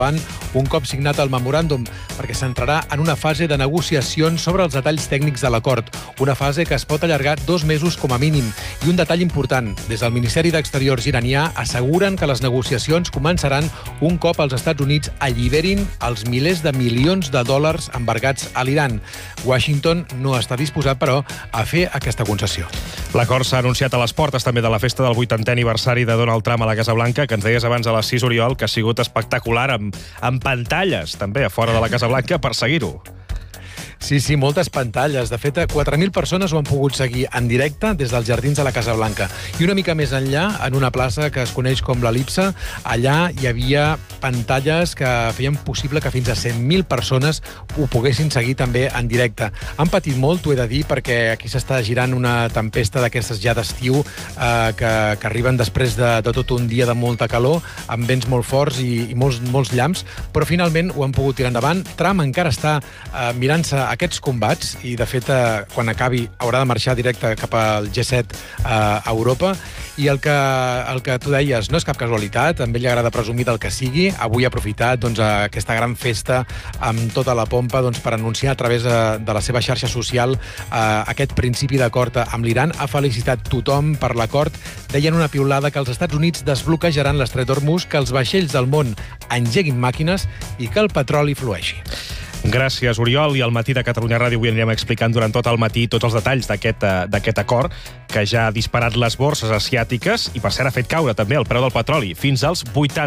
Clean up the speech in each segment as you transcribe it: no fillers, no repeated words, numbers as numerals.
un cop signat el memoràndum, perquè s'entrarà en una fase de negociacions sobre els detalls tècnics de l'acord, una fase que es pot allargar 2 mesos com a mínim. I un detall important, des del Ministeri d'Exteriors iranià asseguren que les negociacions començaran un cop els Estats Units alliberin els milers de milions de dòlars embargats a l'Iran. Washington no està disposat, però, a fer aquesta concessió. L'acord s'ha anunciat a les portes també de la festa del 80è aniversari de Donald Trump a la Casa Blanca, que ens deies abans a les 6, Oriol, que ha sigut espectacular, amb pantalles també a fora de la Casa Blanca per seguir-ho. Sí, moltes pantalles. De fet, 4.000 persones ho han pogut seguir en directe des dels jardins de la Casa Blanca. I una mica més enllà, en una plaça que es coneix com l'El·lipse, allà hi havia pantalles que feien possible que fins a 100.000 persones ho poguessin seguir també en directe. Han patit molt, t'ho he de dir, perquè aquí s'està girant una tempesta d'aquestes ja d'estiu que arriben després de tot un dia de molta calor, amb vents molt forts i molts llamps, però finalment ho han pogut tirar endavant. Trump encara està mirant-se aquests combats i, de fet, quan acabi haurà de marxar directe cap al G7 a Europa. I el que tu deies no és cap casualitat, a ell li agrada presumir del que sigui. Avui ha aprofitat aquesta gran festa amb tota la pompa per anunciar a través de la seva xarxa social aquest principi d'acord amb l'Iran. Ha felicitat tothom per l'acord. Deien una piulada que els Estats Units desbloquejaran l'Estret d'Hormuz, que els vaixells del món engeguin màquines i que el petroli flueixi. Gràcies, Oriol. I al matí de Catalunya Ràdio avui anirem explicant durant tot el matí tots els detalls d'aquest acord que ja ha disparat les borses asiàtiques i, per cert, ha fet caure també el preu del petroli fins als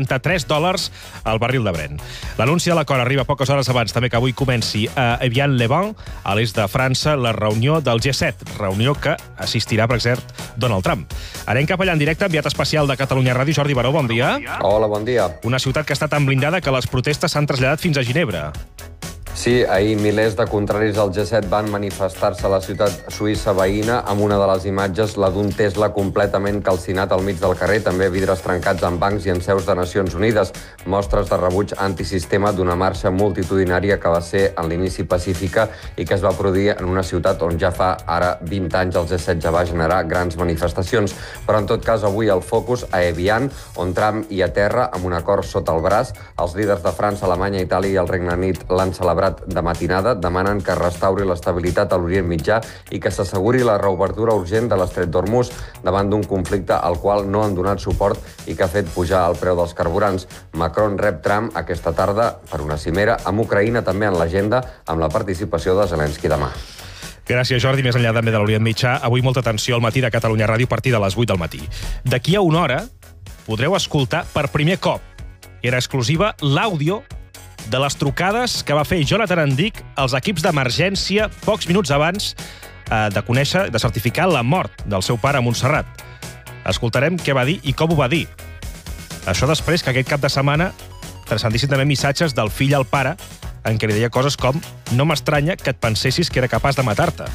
$83 al barril de Brent. L'anunci de l'acord arriba poques hores abans també que avui comenci a Evian-les-Bains, a l'est de França, la reunió del G7, reunió que assistirà, per cert, Donald Trump. Anem cap allà en directe, enviat especial de Catalunya Ràdio. Jordi Baró, bon dia. Hola, bon dia. Una ciutat que està tan blindada que les protestes s'han traslladat fins a Ginebra. Sí, ahir milers de contraris al G7 van manifestar-se a la ciutat suïssa veïna amb una de les imatges, la d'un Tesla completament calcinat al mig del carrer, també vidres trencats en bancs i en seus de Nacions Unides, mostres de rebuig antisistema d'una marxa multitudinària que va ser en l'inici pacífica i que es va produir en una ciutat on ja fa ara 20 anys el G7 ja va generar grans manifestacions. Però en tot cas avui el focus a Evian, on Trump hi aterra amb un acord sota el braç. Els líders de França, Alemanya, Itàlia i el Regne Unit l'han celebrat de matinada, demanen que restauri l'estabilitat a l'Orient Mitjà i que s'asseguri la reobertura urgent de l'Estret d'Hormuz davant d'un conflicte al qual no han donat suport i que ha fet pujar el preu dels carburants. Macron rep Trump aquesta tarda per una cimera amb Ucraïna també en l'agenda, amb la participació de Zelensky demà. Gràcies, Jordi. Més enllà també de l'Orient Mitjà, avui molta atenció al matí de Catalunya Ràdio a partir de les 8 del matí. D'aquí a una hora podreu escoltar per primer cop, era exclusiva, l'àudio de les trucades que va fer Jonathan Andic als equips d'emergència pocs minuts abans de conèixer, de certificar la mort del seu pare a Montserrat. Escoltarem què va dir i com ho va dir. Això després que aquest cap de setmana transcendissin també missatges del fill al pare en què li deia coses com «No m'estranya que et pensessis que era capaç de matar-te».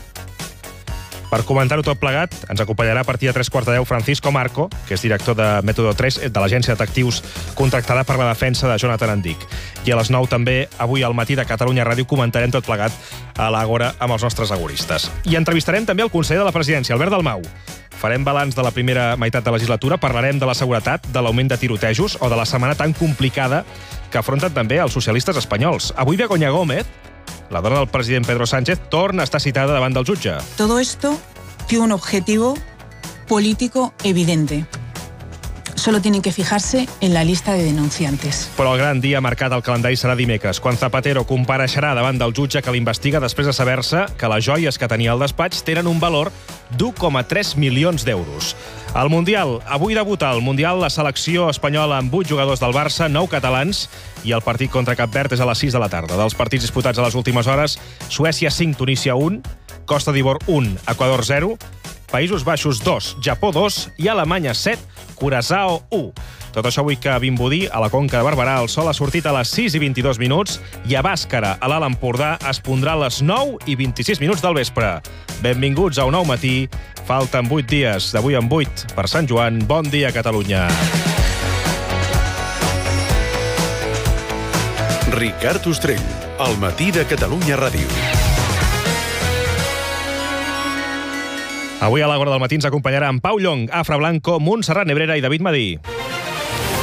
Per comentar-ho tot plegat, ens acompanyarà a partir de 3:15 Francisco Marco, que és director de Método 3, de l'agència de detectius contractada per la defensa de Jonathan Andic. I a les 9 també, avui al matí de Catalunya Ràdio, comentarem tot plegat a l'Àgora amb els nostres agoristes. I entrevistarem també el conseller de la presidència, Albert Dalmau. Farem balanç de la primera meitat de legislatura, parlarem de la seguretat, de l'augment de tirotejos o de la setmana tan complicada que afronten també els socialistes espanyols. Avui Begoña Gómez, la dona del president Pedro Sánchez, torna a estar citada davant del jutge. Todo esto tiene un objetivo político evidente. Solo tienen que fijarse en la lista de denunciantes. Però el gran dia marcat al calendari serà dimecres, quan Zapatero compareixerà davant del jutge que l'investiga després de saber-se que les joies que tenia al despatx tenen un valor d'1,3 milions d'euros. Al Mundial, avui debuta al Mundial la selecció espanyola amb 8 jugadors del Barça, 9 catalans, i el partit contra Cap Verd és a les 6 de la tarda. Dels partits disputats a les últimes hores, Suècia 5, Tunísia 1, Costa d'Ivor 1, Equador 0, Països Baixos 2, Japó 2 i Alemanya 7, Curaçao 1. Tot això avui que a Vimbodí, a la Conca de Barberà, el sol ha sortit a les 6 i 22 minuts i a Bàscara, a l'Alt Empordà, es pondrà a les 9 i 26 minuts del vespre. Benvinguts a un nou matí. Falten 8 dies, d'avui en 8, per Sant Joan. Bon dia, Catalunya. Ricard Ostrell, al matí de Catalunya Ràdio. Avui a l'Àgora del matí ens acompanyarà en Pau Llong, Afra Blanco, Montserrat Nebrera i David Madí.